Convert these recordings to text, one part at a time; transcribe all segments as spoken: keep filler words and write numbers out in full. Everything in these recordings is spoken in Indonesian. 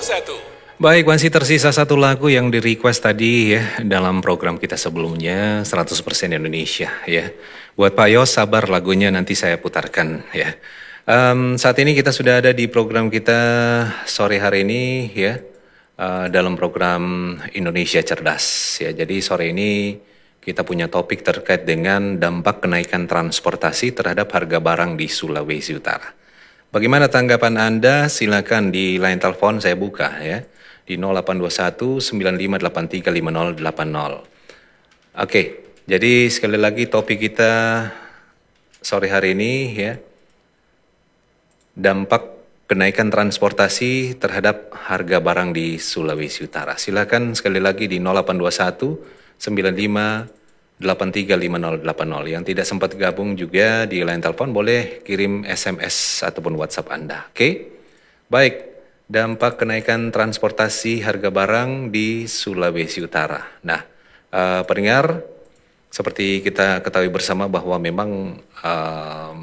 satu. Baik, masih tersisa satu lagu yang di request tadi ya dalam program kita sebelumnya seratus persen Indonesia ya. Buat Pak Yos sabar, lagunya nanti saya putarkan ya. Em, saat ini kita sudah ada di program kita sore hari ini ya, eh, dalam program Indonesia Cerdas ya. Jadi sore ini kita punya topik terkait dengan dampak kenaikan transportasi terhadap harga barang di Sulawesi Utara. Bagaimana tanggapan Anda? Silakan di line telepon saya buka ya di nol delapan dua satu sembilan lima delapan tiga lima nol delapan nol. Oke, jadi sekali lagi topik kita sore hari ini ya, dampak kenaikan transportasi terhadap harga barang di Sulawesi Utara. Silakan sekali lagi di nol delapan dua satu sembilan lima delapan tiga lima nol delapan nol. Yang tidak sempat gabung juga di line telepon boleh kirim S M S ataupun WhatsApp Anda. Oke? Baik, dampak kenaikan transportasi harga barang di Sulawesi Utara. Nah, uh, pendengar, seperti kita ketahui bersama bahwa memang um,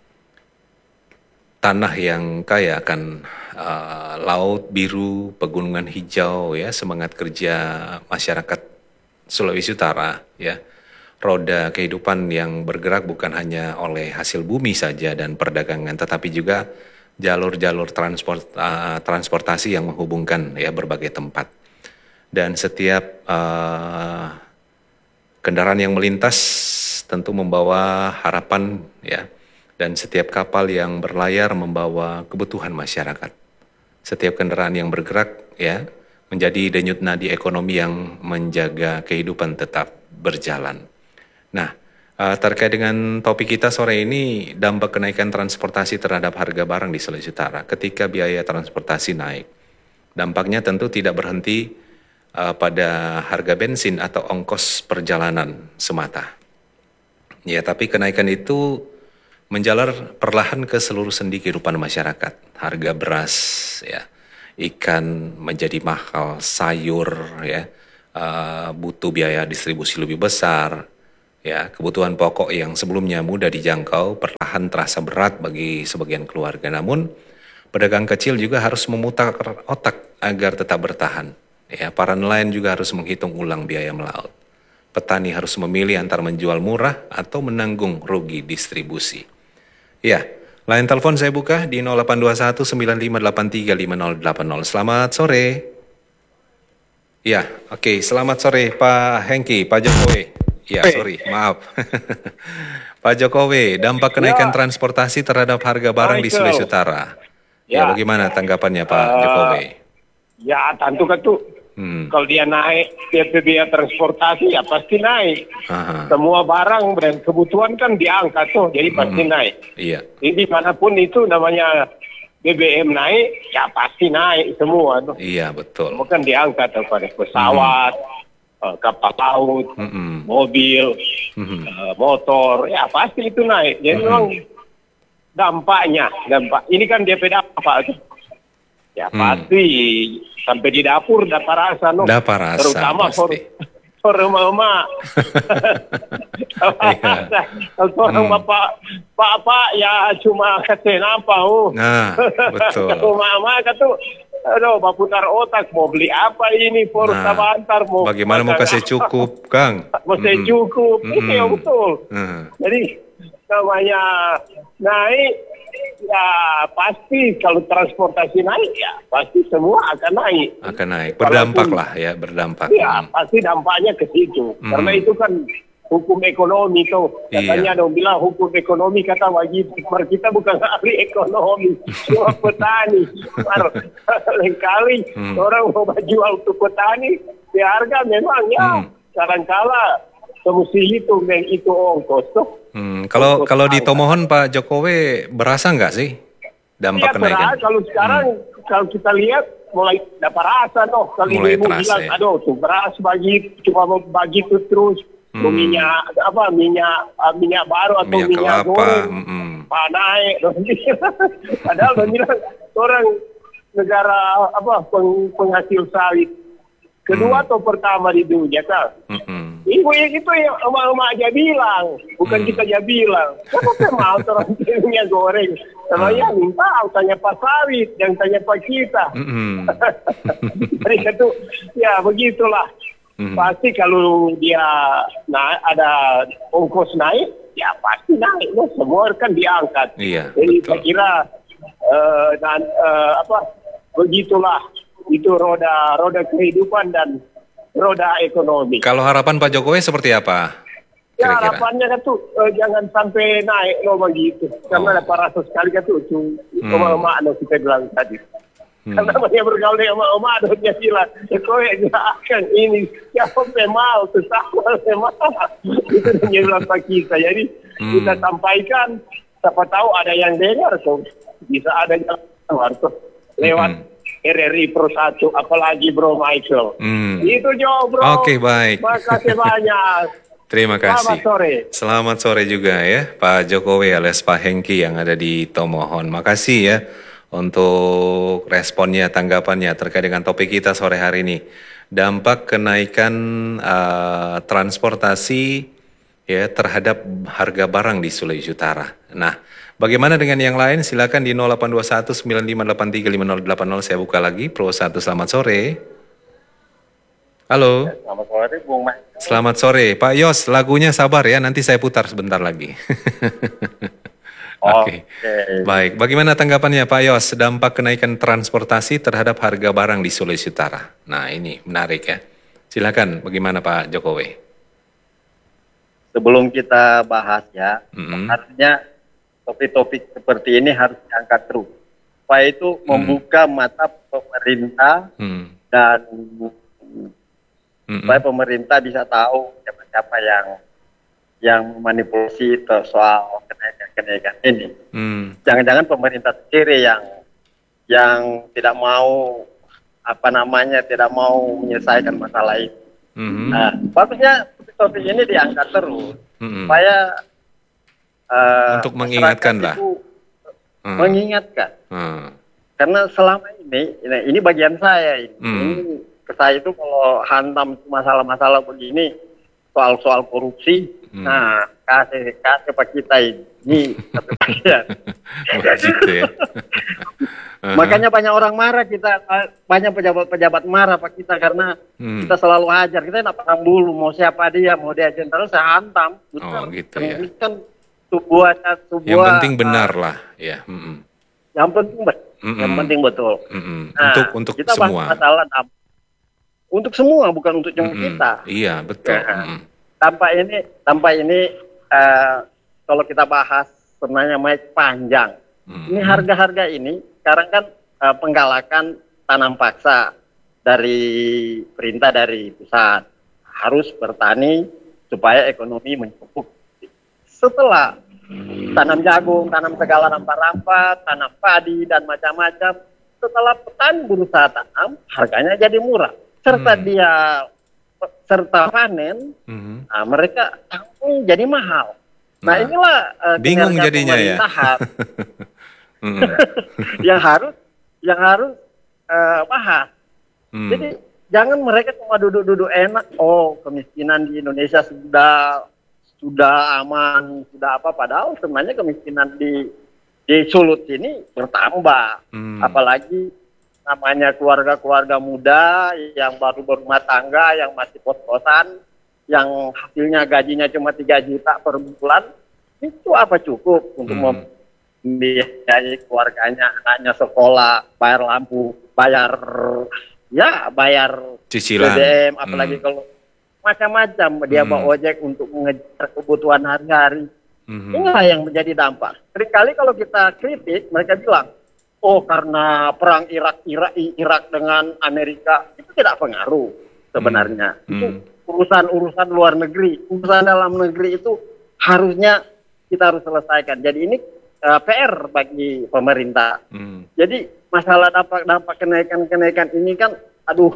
tanah yang kaya akan uh, laut biru, pegunungan hijau ya, semangat kerja masyarakat Sulawesi Utara ya. Roda kehidupan yang bergerak bukan hanya oleh hasil bumi saja dan perdagangan, tetapi juga jalur-jalur transport, uh, transportasi yang menghubungkan ya berbagai tempat. Dan setiap uh, kendaraan yang melintas tentu membawa harapan ya, dan setiap kapal yang berlayar membawa kebutuhan masyarakat. Setiap kendaraan yang bergerak ya menjadi denyut nadi ekonomi yang menjaga kehidupan tetap berjalan. Nah, uh, terkait dengan topik kita sore ini, dampak kenaikan transportasi terhadap harga barang di Sulawesi Utara. Ketika biaya transportasi naik, dampaknya tentu tidak berhenti uh, pada harga bensin atau ongkos perjalanan semata. Ya, tapi kenaikan itu menjalar perlahan ke seluruh sendi kehidupan masyarakat. Harga beras, ya, ikan menjadi mahal, sayur, ya, uh, butuh biaya distribusi lebih besar. Ya, kebutuhan pokok yang sebelumnya mudah dijangkau perlahan terasa berat bagi sebagian keluarga. Namun, pedagang kecil juga harus memutar otak agar tetap bertahan. Ya, para nelayan juga harus menghitung ulang biaya melaut. Petani harus memilih antara menjual murah atau menanggung rugi distribusi. Ya, line telepon saya buka di nol delapan dua satu sembilan lima delapan tiga lima nol delapan nol. Selamat sore. Ya, oke, okay. Selamat sore Pak Hengki, Pak Jokowi. Ya, sorry, maaf. Pak Jokowi, dampak kenaikan ya. transportasi terhadap harga barang di Sulawesi Utara. Ya, ya bagaimana tanggapannya Pak uh, Jokowi? Ya, tentu kan tuh. Hmm. Kalau dia naik biaya transportasi ya pasti naik. Aha. Semua barang dan kebutuhan kan diangkat tuh, jadi pasti hmm. naik. Iya. Jadi manapun itu namanya B B M naik, ya pasti naik semua tuh. Iya, betul. Bukan diangkat pada pesawat. Hmm. kapal laut, mm-hmm. mobil, mm-hmm. uh, motor, ya pasti itu naik. Jadi mm-hmm. memang dampaknya, dampak ini kan D P dampak, ya mm. pasti sampai di dapur dapat rasa, no. Dapat rasa, terutama pasti. For emak-emak. Kalau orang hmm. bapak, bapak ya cuma kasih apa, oh. Nah, betul. Kalau emak-emak kata, aduh, baputar otak mau beli apa ini for nah, antar mau. Bagaimana mau kasih cukup, Kang? Mau kasih mm-hmm. cukup, mm-hmm. itu ya betul. Mm-hmm. Jadi namanya naik, ya pasti kalau transportasi naik ya pasti semua akan naik. Akan naik, berdampak Walaupun, lah ya, berdampak. Ya hmm. pasti dampaknya ke situ. Hmm. Karena itu kan hukum ekonomi tuh. Katanya iya. dong bilang hukum ekonomi kata wajib. Kita bukan ahli ekonomi, cuma petani. Lain kali hmm. orang mau jual untuk petani, di harga memang ya hmm. kadang-kala semesti itu itu ongkos tuh. Hmm, kalau kalau di Tomohon Pak Jokowi berasa nggak sih dampak ya, kenaikan? Berasa, kalau sekarang hmm. kalau kita lihat mulai dapat rasa noh. Kalau ibu bilang, ya. aduh tuh beras bagi cuma bagi itu terus hmm. minyak apa minyak uh, minyak baru atau minyak, minyak goreng hmm. pak naik. Padahal bilang orang negara apa peng, penghasil sawit kedua hmm. atau pertama di dunia kan. Hmm. Ibu itu yang emak-emak aja bilang, bukan Hmm. kita aja bilang. Kenapa mau orang minyak goreng? Kalau Hmm. ya minta, tanya Pak Sawit, jangan tanya Pak kita. Mm-mm. Mereka tuh, ya begitulah. Mhm. Pasti kalau dia naik, ada ongkos naik, ya pasti naik. Loh, semua kan diangkat. Iya, Jadi betul. saya kira eh, dan eh, apa begitulah itu roda roda kehidupan dan roda ekonomi. Kalau harapan Pak Jokowi seperti apa? Ya Kira-kira. harapannya kan tuh eh, jangan sampai naik loh begitu. Karena Oh. ada rasa sekali kan tuh tuh Hmm. emak-emak lo kita bilang tadi. Hmm. Karena banyak bergaul dengan emak-emak dia bilang, ya kau yang akan ini siapa yang mau sesama memang itu dia bilang Pak kita. Jadi Hmm. kita sampaikan, siapa tahu ada yang dengar tuh bisa ada yang dengar tuh lewat Hmm. R R I Pro satu, apalagi Bro Michael. Hmm. Itu Jo Bro. Oke, baik. Makasih banyak. Terima Selamat kasih. sore. Selamat sore juga ya Pak Jokowi alias Pak Hengki yang ada di Tomohon. Makasih ya untuk responnya, tanggapannya terkait dengan topik kita sore hari ini. Dampak kenaikan eh, transportasi ya terhadap harga barang di Sulawesi Utara. Nah, bagaimana dengan yang lain? Silakan di nol delapan dua satu sembilan lima delapan tiga lima nol delapan nol. Saya buka lagi. Pro satu, selamat sore. Halo. Selamat sore Bung Mas. Selamat sore, Pak Yos. Lagunya sabar ya, nanti saya putar sebentar lagi. Oke, baik. Bagaimana tanggapannya Pak Yos? Dampak kenaikan transportasi terhadap harga barang di Sulawesi Utara. Nah ini menarik ya. Silakan, bagaimana Pak Jokowi? Sebelum kita bahas ya, Mm-mm. harusnya topik-topik seperti ini harus diangkat terus. Supaya itu membuka mata pemerintah Hmm. dan Mm-mm. supaya pemerintah bisa tahu siapa-siapa yang yang memanipulasi ter- soal kenaikan-kenaikan ini. Hmm. Jangan-jangan pemerintah sendiri yang yang tidak mau apa namanya tidak mau menyelesaikan masalah ini. Mhm. Nah, bagusnya topik ini diangkat terus Mm-mm. supaya eh, Untuk mengingatkan masyarakat lah. itu Hmm. mengingatkan. Hmm. Karena selama ini, ini, ini bagian saya ini. Hmm. Ini ke saya itu kalau hantam masalah-masalah begini, soal-soal korupsi, Hmm. nah kasih kasih pak kita ini satu bagian. Begitu ya. Uh-huh. Makanya banyak orang marah kita, banyak pejabat-pejabat marah pak kita karena Hmm. kita selalu hajar, kita tidak paham dulu mau siapa dia, mau dia jenderal saya hantam. Oh, gitu Kan ya. Ini kan sebuah sebuah Yang penting benar uh, lah, ya. Mm-mm. yang penting bet- Mm-mm. yang penting betul. Mm-mm. Nah, Untuk untuk kita bahas semua. masalah damp- untuk semua bukan untuk cuma Mm-mm. kita. Iya betul. Ya. Mm-mm. Tanpa ini tanpa ini eh, kalau kita bahas sebenarnya Mike panjang. Mm-mm. Ini harga-harga ini sekarang kan eh, penggalakan tanam paksa dari perintah dari pusat harus bertani supaya ekonomi mencukupi. Setelah tanam jagung, tanam segala rampa-rampa, tanam padi dan macam-macam. Setelah petani berusaha tanam, harganya jadi murah. Serta Hmm. dia serta panen, Mhm. nah, mereka tanggung jadi mahal. Nah, Nah, inilah uh, bingung kinerja jadinya ya. pemerintahan Mm-mm. yang harus yang harus uh, bahas. Mm. Jadi jangan mereka cuma duduk-duduk enak. Oh, kemiskinan di Indonesia sudah sudah aman, sudah apa? Padahal sebenarnya kemiskinan di di Sulut ini bertambah. Hmm. Apalagi namanya keluarga-keluarga muda yang baru berumah tangga, yang masih kos-kosan, yang hasilnya gajinya cuma tiga juta per bulan, itu apa cukup untuk Hmm. membiayai keluarganya, anaknya sekolah, bayar lampu, bayar ya bayar Cicilan. B B M, apalagi Hmm. kalau macam-macam dia Hmm. bawa ojek untuk mengejar kebutuhan hari-hari. Mhm. Inilah yang menjadi dampak. Seringkali kalau kita kritik, mereka bilang, oh karena perang Irak, Irak, Irak dengan Amerika itu tidak pengaruh sebenarnya. Hmm. Itu urusan-urusan luar negeri, urusan dalam negeri itu harusnya kita harus selesaikan. Jadi ini uh, P R bagi pemerintah. Hmm. Jadi masalah dampak-dampak kenaikan-kenaikan ini kan, aduh,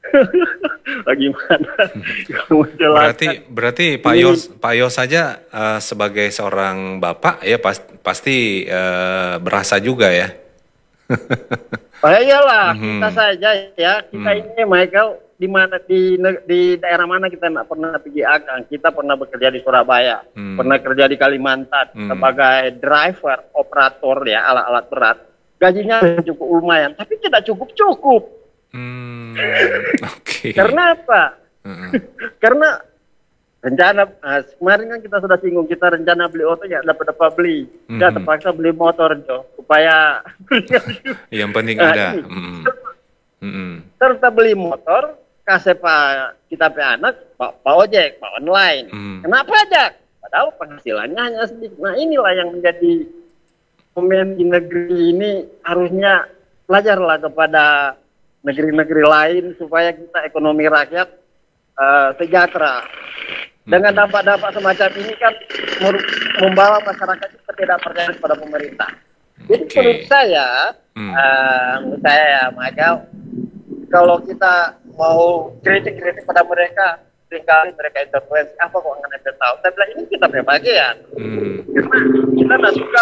bagaimana? Berarti berarti Pak Yos Pak Yos saja eh, sebagai seorang bapak ya pas- pasti eh, berasa juga ya. Oh iyalah, Mhm. kita saja ya, kita Hmm. ini Michael di mana di ne- di daerah mana kita nggak pernah pergi akang. Kita pernah bekerja di Surabaya, Hmm. pernah kerja di Kalimantan Hmm. sebagai driver, operator ya alat-alat berat. Gajinya cukup lumayan, tapi tidak cukup cukup. Hmm. Oke. Karena apa? Heeh. Karena rencana ah, kemarin kan kita sudah singgung, kita rencana beli oto ya dapat dapat beli, ya Mhm. terpaksa beli motor Jo supaya Yang penting Nah, ada. ini. Mm. Mm-mm. serta beli motor kasih pak kita pe anak pak pak ojek pak online. Hmm. Kenapa pajak? Padahal penghasilannya hanya sedikit. Nah inilah yang menjadi pemain di negeri ini, harusnya belajarlah kepada negeri-negeri lain supaya kita ekonomi rakyat eh, sejahtera. Dengan dampak-dampak semacam ini kan meru- membawa masyarakat itu tidak percaya kepada pemerintah. Jadi Oke. menurut saya, Hmm. eh, menurut saya ya Michael, kalau kita mau kritik-kritik pada mereka, seringkali mereka intervensi, apa kok nggak ada tahu? Saya bilang ini kita punya bagian. Hmm. Karena kita nggak suka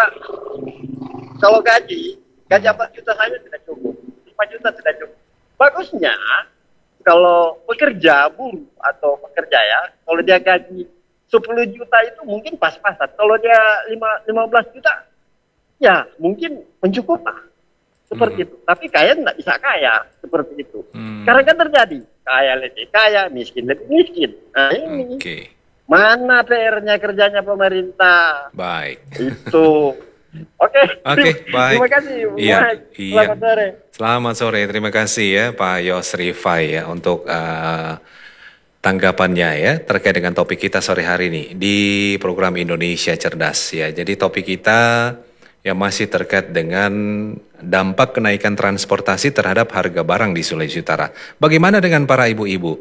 kalau gaji, gaji empat juta saja tidak cukup, lima juta tidak cukup. Bagusnya kalau pekerja, buruh atau pekerja ya, kalau dia gaji sepuluh juta itu mungkin pas-pasan. Kalau dia lima belas juta, ya mungkin mencukupi. Seperti Hmm. itu. Tapi kaya tidak bisa kaya seperti itu. Hmm. Sekarang kan terjadi kaya lebih kaya, miskin lebih miskin. Nah ini Oke. mana P R-nya kerjanya pemerintah Baik. itu. Oke. Oke, baik. Terima kasih. Iya, Mike. iya. Selamat sore. Selamat sore, terima kasih ya Pak Yosri Fai ya untuk eh, tanggapannya ya terkait dengan topik kita sore hari ini di program Indonesia Cerdas ya. Jadi topik kita yang masih terkait dengan dampak kenaikan transportasi terhadap harga barang di Sulawesi Utara. Bagaimana dengan para ibu-ibu?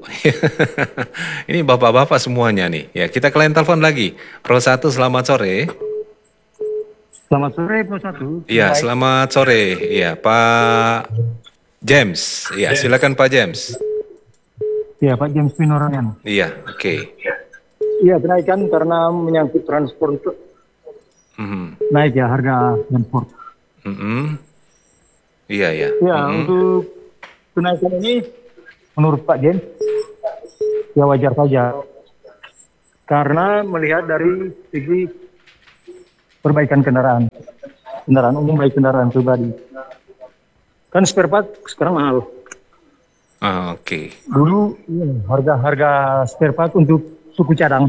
Ini bapak-bapak semuanya nih. Ya, kita ke lain telepon lagi. Pro satu, selamat sore. Selamat sore, Pro Satu. Iya, Baik. selamat sore. Iya, Pak James. Iya, silakan Pak James. Ya, Pak James Pinorangan. Iya, oke. Iya, kenaikan karena menyangkut transport Mhm. naik ya harga transport. Mhm. Iya, ya. Ya, Mhm. untuk kenaikan ini menurut Pak James ya wajar saja. Karena melihat dari segi perbaikan kendaraan. Kendaraan umum baik kendaraan pribadi. Kan spare part sekarang mahal. Ah, oke. Dulu iya, harga-harga spare part untuk suku cadang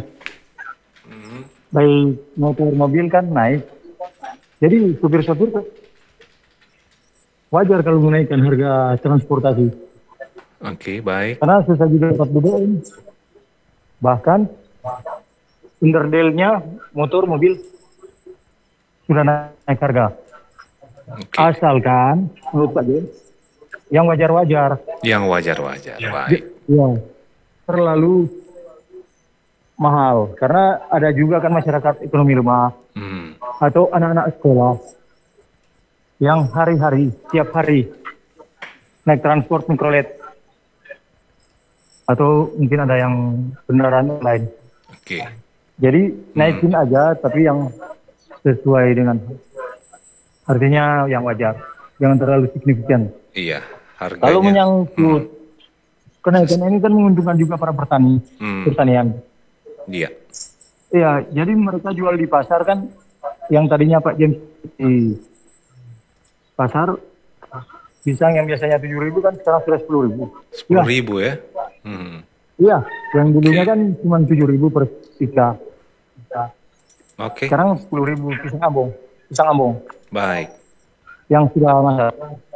baik motor mobil kan naik. Jadi supir-supir kan wajar kalau menaikkan harga transportasi. Oke, baik. Karena susah juga dapat B B M. Bahkan underdeal-nya motor mobil sudah naik harga. Oke. Asalkan menurut Pak James yang wajar-wajar. Yang wajar-wajar. Baik. Ya, terlalu mahal karena ada juga kan masyarakat ekonomi lemah Hmm. atau anak-anak sekolah yang hari-hari tiap hari naik transport mikrolet atau mungkin ada yang kendaraan lain. Oke. Jadi naikin aja tapi yang sesuai dengan artinya yang wajar, jangan terlalu signifikan. Iya, harganya. Kalau menyangkut kenaikan ini kan menguntungkan juga para petani Hmm. pertanian. Iya. Iya, jadi mereka jual di pasar kan yang tadinya Pak James di pasar pisang yang biasanya tujuh ribu kan sekarang sudah sepuluh ribu. Sepuluh ribu ya. Hmm. Iya, yang dulunya Oke. kan cuma tujuh ribu per tiga. Oke. Sekarang sepuluh ribu pisang ambong, pisang ambong Baik. yang sudah masak.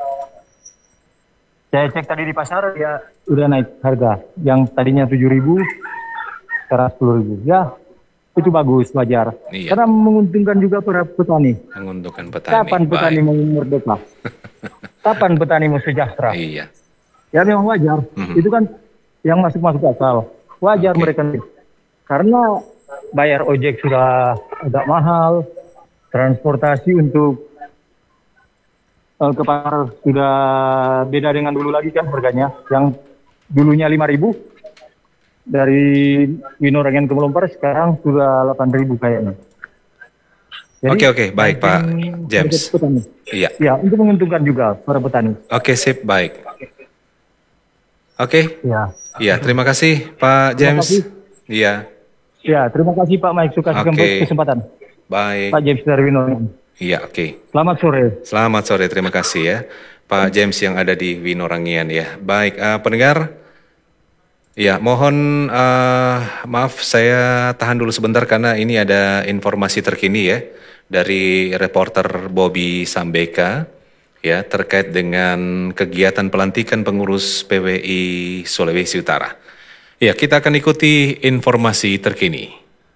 Saya cek tadi di pasar ya udah naik harga. Yang tadinya tujuh ribu sekarang sepuluh ribu. Ya, itu bagus, wajar. Iya. Karena menguntungkan juga para petani. Menguntungkan petani. Kapan petani Baik. mau merdeka? Kapan petani mau sejahtera? Iya. Ya memang wajar. Mhm. Itu kan yang masuk-masuk akal. Wajar Oke. mereka. Karena bayar ojek sudah agak mahal. Transportasi untuk uh, ke pasar sudah beda dengan dulu lagi kan harganya. Yang dulunya lima ribu dari Winorangen ke Melompar sekarang sudah delapan ribu kayaknya. Jadi, Oke, oke. Baik, Pak naikin James. harga petani. Iya. Ya, untuk menguntungkan juga para petani. Oke, sip. Baik. Oke. Ya. Iya, terima kasih Pak Terima James. kasih. Iya. Ya, terima kasih Pak Mike suka kasih Oke. kesempatan. Baik. Pak James dari Winor. Iya, oke. Selamat sore. Selamat sore, terima kasih ya Pak James yang ada di Winorangian ya. Baik, uh, pendengar. Ya, mohon uh, maaf saya tahan dulu sebentar karena ini ada informasi terkini ya dari reporter Bobby Sambeka ya terkait dengan kegiatan pelantikan pengurus P W I Sulawesi Utara. Ya, kita akan ikuti informasi terkini.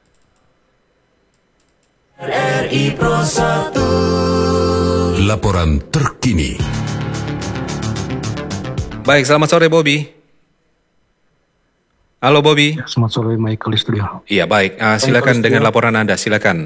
R I Pro satu. Laporan terkini. Baik, selamat sore Bobby. Halo Bobby. Ya, selamat sore Michael di studio. Iya baik, uh, silakan dengan laporan Anda, silakan.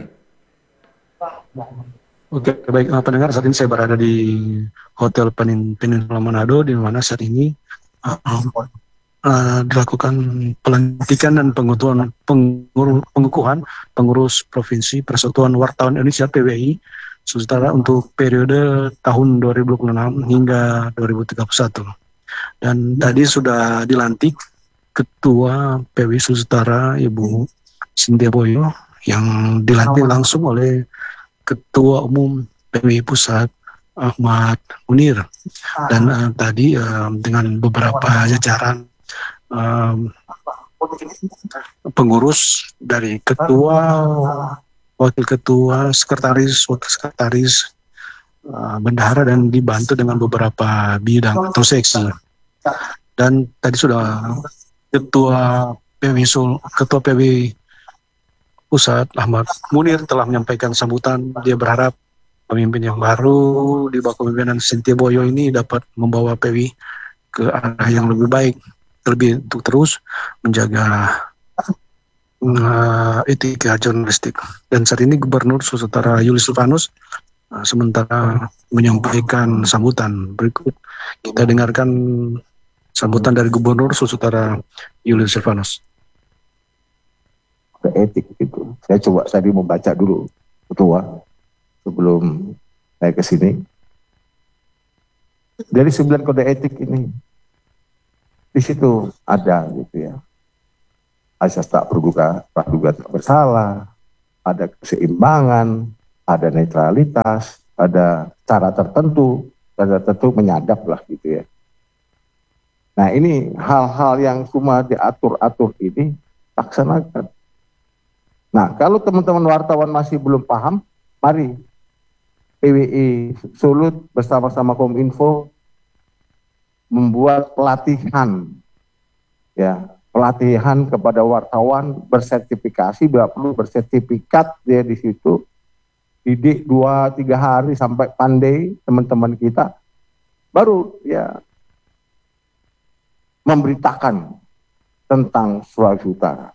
Oke, baik uh, pendengar, saat ini saya berada di Hotel Penin Peninsula Manado, di mana saat ini uh, uh, dilakukan pelantikan dan pengutuhan, pengur, pengukuhan pengurus Provinsi Persatuan Wartawan Indonesia P W I Sulawesi untuk periode tahun dua ribu dua puluh enam hingga dua ribu tiga puluh satu. Dan tadi sudah dilantik Ketua P W I Sulawesi Ibu Cynthia Boyo yang dilantik langsung oleh Ketua Umum P W I Pusat Ahmad Munir. Dan uh, tadi uh, dengan beberapa jajaran um, pengurus dari ketua, wakil ketua, sekretaris, wakil sekretaris, uh, bendahara, dan dibantu dengan beberapa bidang atau seksi. Dan tadi sudah Ketua P W I Sul, Ketua P W I Pusat Ahmad Munir telah menyampaikan sambutan. Dia berharap pemimpin yang baru di bawah kepemimpinan Cynthia Boyo ini dapat membawa P W I ke arah yang lebih baik, lebih untuk terus menjaga uh, etika jurnalistik. Dan saat ini Gubernur Sulawesi Utara Julius Silvanus uh, sementara menyampaikan sambutan. Berikut kita dengarkan sambutan dari Gubernur Sulawesi Utara Julius Silvanus. Etik gitu. Saya coba tadi membaca dulu ketua sebelum saya ke sini. Dari sembilan kode etik ini, di situ ada gitu ya. Asas tak berduga, praduga tak bersalah, ada keseimbangan, ada netralitas, ada cara tertentu, cara tertentu menyadap lah gitu ya. Nah ini hal-hal yang cuma diatur-atur ini laksanakan. Nah kalau teman-teman wartawan masih belum paham, mari P W I Sulut bersama-sama Kominfo membuat pelatihan, ya pelatihan kepada wartawan bersertifikasi, bila perlu bersertifikat dia di situ, didik dua tiga hari sampai pandai teman-teman kita, baru ya memberitakan tentang Sulawesi Utara.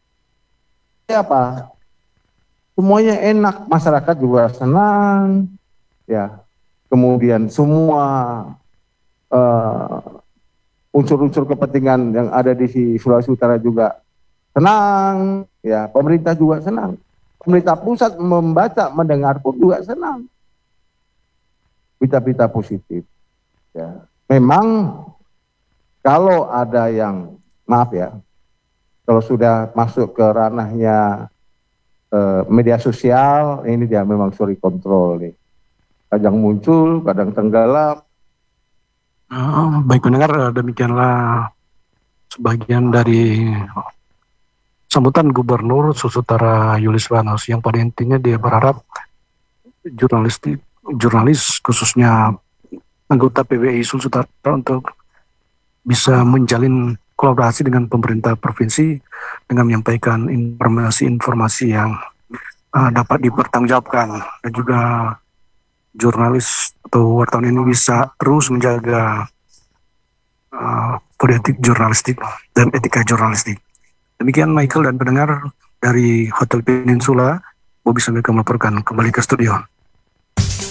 Apa? Semuanya enak, masyarakat juga senang, ya. Kemudian semua uh, unsur-unsur kepentingan yang ada di Sulawesi Utara juga senang, ya. Pemerintah juga senang. Pemerintah pusat membaca, mendengar pun juga senang. Berita-berita positif, ya. Memang kalau ada yang, maaf ya, kalau sudah masuk ke ranahnya eh, media sosial, ini dia memang sorry kontrol nih. Kadang muncul, kadang tenggelam. Uh, baik pendengar, demikianlah sebagian dari sambutan Gubernur Sulawesi Utara Julius Silvanus, yang pada intinya dia berharap jurnalistik, jurnalis khususnya anggota P W I Sulawesi Utara untuk bisa menjalin kolaborasi dengan pemerintah provinsi dengan menyampaikan informasi-informasi yang uh, dapat dipertanggungjawabkan, dan juga jurnalis atau wartawan ini bisa terus menjaga uh, kode etik jurnalistik dan etika jurnalistik. Demikian Michael dan pendengar dari Hotel Peninsula, Bobby Sambeka melaporkan kembali ke studio.